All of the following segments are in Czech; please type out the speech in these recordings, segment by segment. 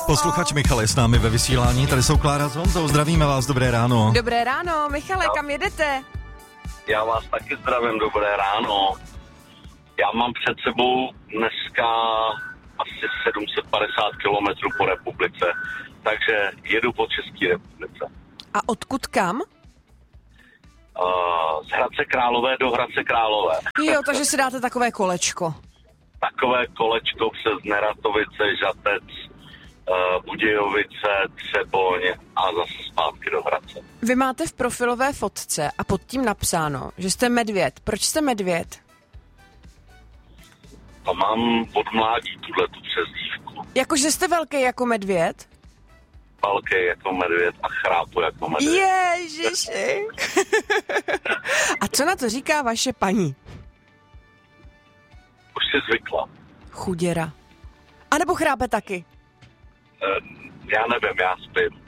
Posluchač Michal je s námi ve vysílání, tady jsou Klára s Honzou, zdravíme vás, dobré ráno. Dobré ráno, Michale, kam jedete? Já vás taky zdravím, dobré ráno. Já mám před sebou dneska asi 750 kilometrů po republice, takže jedu po České republice. A odkud kam? Z Hradce Králové do Hradce Králové. Jo, takže si dáte takové kolečko. Takové kolečko přes Neratovice, Žatec, Budějovice, Třeboň a zase zpátky do Hradce. Vy máte v profilové fotce a pod tím napsáno, že jste medvěd. Proč jste medvěd? To mám od mládí, tuhletu přezdívku. Jakože jste velký jako medvěd? Velký jako medvěd a chrápu jako medvěd. Ježiši. A co na to říká vaše paní? Už si zvykla. Chuděra. A nebo chrápe taky? Já nevím, já spím.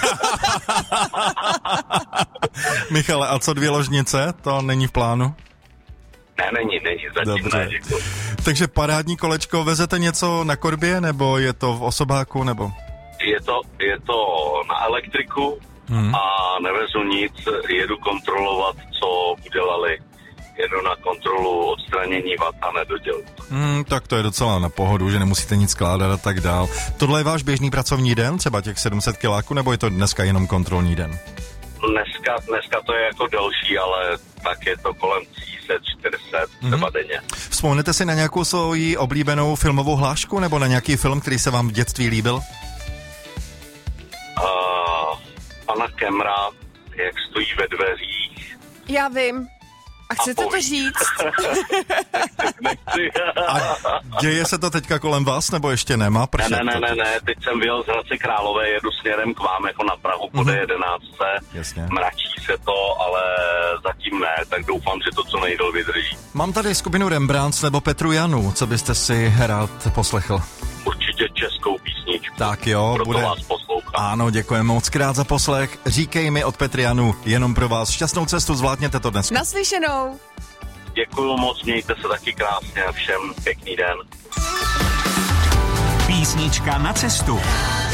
Michale, a co 2 ložnice? To není v plánu? Není, zatím Dobře. ne, děkuji. Takže parádní kolečko, vezete něco na korbě, nebo je to v osobáku, nebo? Je to na elektriku a nevezu nic, jedu kontrolovat, co udělali. Jedu na kontrolu odstranění vat a nedodělku. Tak to je docela na pohodu, že nemusíte nic skládat a tak dál. Tohle je váš běžný pracovní den, třeba těch 700 kiláků, nebo je to dneska jenom kontrolní den? Dneska to je jako delší, ale tak je to kolem 300-400 třeba denně. Vzpomenete si na nějakou svoji oblíbenou filmovou hlášku, nebo na nějaký film, který se vám v dětství líbil? Pana Kemra, jak stojí ve dveřích. Já vím. A chcete to říct? Nechci. A děje se to teďka kolem vás, nebo ještě nemá pršet? Ne, teď jsem vyjel z Hradce Králové, jedu směrem k vám jako na Prahu po D11. Jasně. Mračí se to, ale zatím ne, tak doufám, že to co nejdéle vydrží. Mám tady skupinu Rembrandt nebo Petru Janu, co byste si rád poslechl? Určitě českou písničku. Tak jo, proto bude. vás poslouchám. Ano, děkujeme moc krát za poslech. Říkej mi od Petry Janu, jenom pro vás. Šťastnou cestu, zvládněte to dnes. Naslyšenou. Děkuju moc, mějte se taky krásně a všem pěkný den. Písnička na cestu.